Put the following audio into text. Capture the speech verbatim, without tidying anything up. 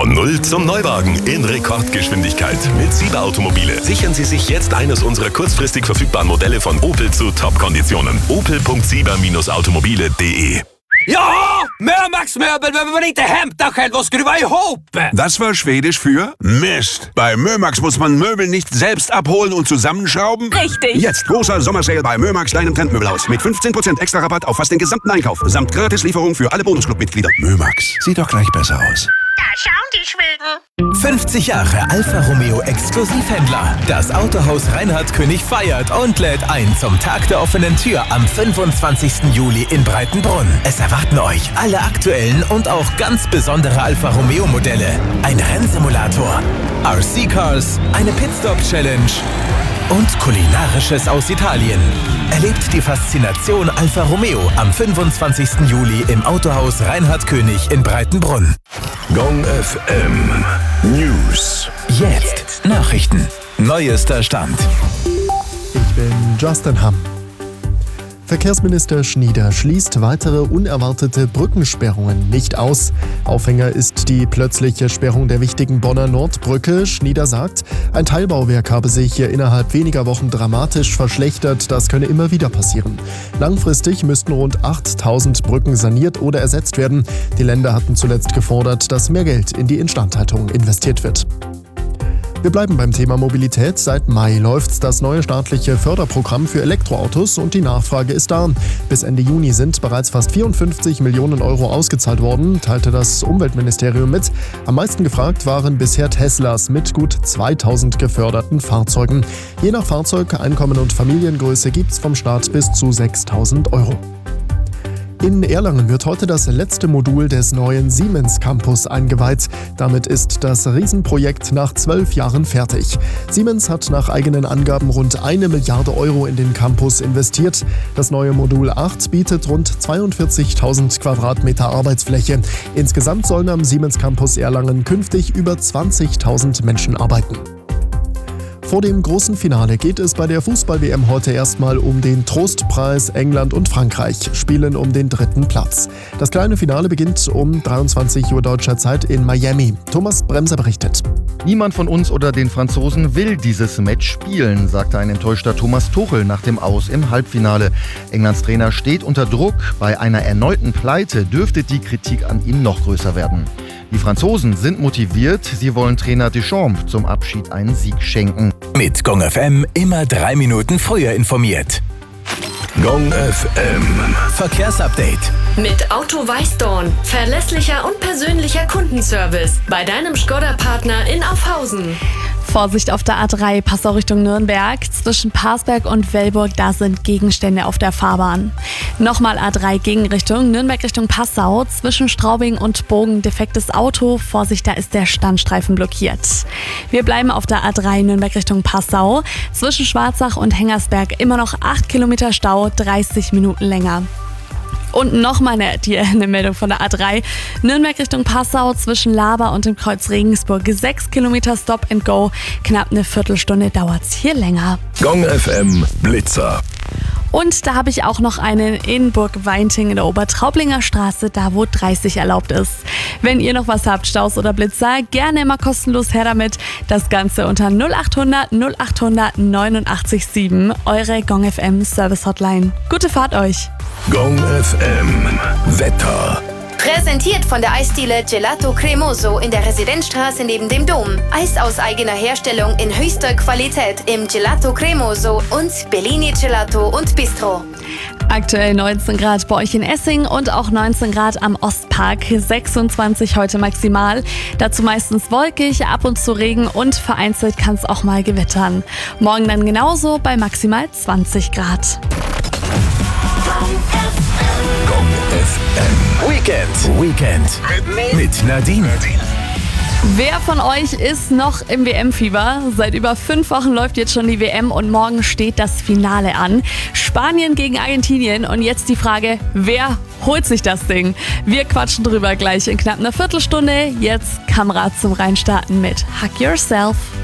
Von Null zum Neuwagen in Rekordgeschwindigkeit mit Sieber Automobile. Sichern Sie sich jetzt eines unserer kurzfristig verfügbaren Modelle von Opel zu Top-Konditionen. opel punkt sieber automobile punkt de. Ja, Mömax-Möbel behöver man inte hämta själv och skruva ihop. Das war Schwedisch für Mist. Bei Mömax muss man Möbel nicht selbst abholen und zusammenschrauben? Richtig. Jetzt großer Sommersale bei Mömax, deinem Trendmöbelhaus. Mit fünfzehn Prozent extra Rabatt auf fast den gesamten Einkauf. Samt Gratislieferung für alle Bonusclub-Mitglieder. Mömax, sieht doch gleich besser aus. Da schauen die Schweden. fünfzig Jahre Alfa Romeo Exklusivhändler. Das Autohaus Reinhard König feiert und lädt ein zum Tag der offenen Tür am fünfundzwanzigsten Juli in Breitenbrunn. Es erwarten euch alle aktuellen und auch ganz besondere Alfa Romeo Modelle. Ein Rennsimulator, R C-Cars, eine Pitstop-Challenge und Kulinarisches aus Italien. Erlebt die Faszination Alfa Romeo am fünfundzwanzigsten Juli im Autohaus Reinhard König in Breitenbrunn. Gong F M News. Jetzt Nachrichten. Neuester Stand. Ich bin Justin Hamm. Verkehrsminister Schnieder schließt weitere unerwartete Brückensperrungen nicht aus. Aufhänger ist die plötzliche Sperrung der wichtigen Bonner Nordbrücke. Schnieder sagt, ein Teilbauwerk habe sich hier innerhalb weniger Wochen dramatisch verschlechtert. Das könne immer wieder passieren. Langfristig müssten rund achttausend Brücken saniert oder ersetzt werden. Die Länder hatten zuletzt gefordert, dass mehr Geld in die Instandhaltung investiert wird. Wir bleiben beim Thema Mobilität. Seit Mai läuft das neue staatliche Förderprogramm für Elektroautos und die Nachfrage ist da. Bis Ende Juni sind bereits fast vierundfünfzig Millionen Euro ausgezahlt worden, teilte das Umweltministerium mit. Am meisten gefragt waren bisher Teslas mit gut zweitausend geförderten Fahrzeugen. Je nach Fahrzeug, Einkommen und Familiengröße gibt's vom Staat bis zu sechstausend Euro. In Erlangen wird heute das letzte Modul des neuen Siemens Campus eingeweiht. Damit ist das Riesenprojekt nach zwölf Jahren fertig. Siemens hat nach eigenen Angaben rund eine Milliarde Euro in den Campus investiert. Das neue Modul acht bietet rund zweiundvierzigtausend Quadratmeter Arbeitsfläche. Insgesamt sollen am Siemens Campus Erlangen künftig über zwanzigtausend Menschen arbeiten. Vor dem großen Finale geht es bei der Fußball-W M heute erstmal um den Trostpreis. England und Frankreich spielen um den dritten Platz. Das kleine Finale beginnt um dreiundzwanzig Uhr deutscher Zeit in Miami. Thomas Bremser berichtet. Niemand von uns oder den Franzosen will dieses Match spielen, sagte ein enttäuschter Thomas Tuchel nach dem Aus im Halbfinale. Englands Trainer steht unter Druck. Bei einer erneuten Pleite dürfte die Kritik an ihm noch größer werden. Die Franzosen sind motiviert, sie wollen Trainer Deschamps zum Abschied einen Sieg schenken. Mit Gong F M immer drei Minuten früher informiert. Gong F M Verkehrsupdate. Mit Auto Weißdorn. Verlässlicher und persönlicher Kundenservice. Bei deinem Skoda-Partner in Aufhausen. Vorsicht auf der A drei, Passau Richtung Nürnberg. Zwischen Parsberg und Wellburg, da sind Gegenstände auf der Fahrbahn. Nochmal A drei Gegenrichtung, Nürnberg Richtung Passau. Zwischen Straubing und Bogen defektes Auto. Vorsicht, da ist der Standstreifen blockiert. Wir bleiben auf der A drei Nürnberg Richtung Passau. Zwischen Schwarzach und Hengersberg immer noch acht Kilometer Stau, dreißig Minuten länger. Und nochmal eine, eine Meldung von der A drei. Nürnberg Richtung Passau zwischen Laber und dem Kreuz Regensburg. sechs Kilometer Stop and Go. Knapp eine Viertelstunde dauert's hier länger. Gong F M Blitzer. Und da habe ich auch noch einen in Burg-Weinting in der Obertraublinger Straße, da wo dreißig erlaubt ist. Wenn ihr noch was habt, Staus oder Blitzer, gerne immer kostenlos her damit. Das Ganze unter null achthundert null achthundert neunundachtzig sieben, eure Gong F M Service Hotline. Gute Fahrt euch! Gong F M Wetter. Präsentiert von der Eisdiele Gelato Cremoso in der Residenzstraße neben dem Dom. Eis aus eigener Herstellung in höchster Qualität im Gelato Cremoso und Bellini Gelato und Bistro. Aktuell neunzehn Grad bei euch in Essing und auch neunzehn Grad am Ostpark, sechsundzwanzig heute maximal. Dazu meistens wolkig, ab und zu Regen und vereinzelt kann es auch mal gewittern. Morgen dann genauso bei maximal zwanzig Grad. Gong F M Weekend. Weekend. Mit Nadine. Wer von euch ist noch im W M-Fieber? Seit über fünf Wochen läuft jetzt schon die W M und morgen steht das Finale an. Spanien gegen Argentinien und jetzt die Frage, wer holt sich das Ding? Wir quatschen drüber gleich in knapp einer Viertelstunde. Jetzt Kamera zum Reinstarten mit Hug Yourself.